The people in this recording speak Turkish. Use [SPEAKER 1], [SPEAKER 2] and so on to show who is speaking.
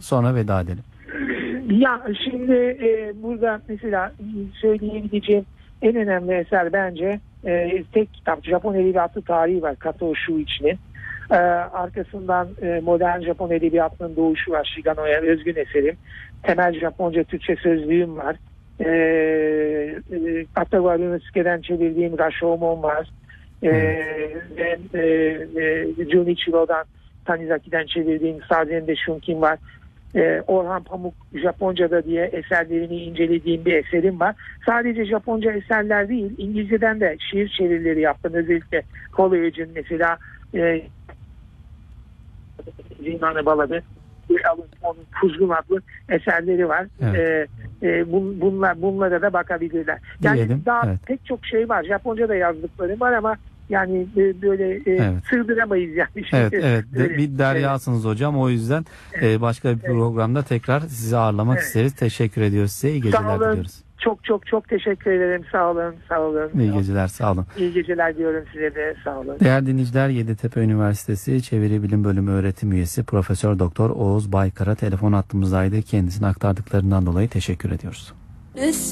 [SPEAKER 1] sonra veda edelim.
[SPEAKER 2] Ya şimdi burada mesela söyleyebileceğim en önemli eser bence tek kitap, Japon Edebiyatı Tarihi var, Kato Shuichi'nin. Arkasından modern Japon edebiyatının doğuşu var, Shigano'ya özgün eserim. Temel Japonca Türkçe sözlüğüm var. Aktawa Ryunosuke'den çevirdiğim Rashomon var. Junichiro'dan, Tanizaki'den çevirdiğim Sazende Shunkin var. Orhan Pamuk Japonca'da diye eserlerini incelediğim bir eserim var. Sadece Japonca eserler değil, İngilizceden de şiir çevirileri yaptım. Özellikle Coleridge'in mesela Zinane Baladı, onun Kuzgun adlı eserleri var.
[SPEAKER 1] Evet.
[SPEAKER 2] Bunlara da bakabilirler. Yani
[SPEAKER 1] diyelim,
[SPEAKER 2] daha
[SPEAKER 1] evet.
[SPEAKER 2] pek çok şey var. Japonca'da yazdıklarım var ama yani böyle sığdıramayız yani.
[SPEAKER 1] Evet. Bir deryasınız hocam. O yüzden başka bir programda tekrar sizi ağırlamak isteriz. Teşekkür ediyoruz size. İyi geceler diliyoruz.
[SPEAKER 2] Çok teşekkür ederim. Sağ olun.
[SPEAKER 1] İyi geceler, sağ olun.
[SPEAKER 2] İyi geceler diyorum size de. Sağ olun.
[SPEAKER 1] Değerli dinleyiciler, Yeditepe Üniversitesi Çeviri Bilim Bölümü öğretim üyesi Profesör Doktor Oğuz Baykar'a telefon hattımızdaydı. Kendisine aktardıklarından dolayı teşekkür ediyoruz.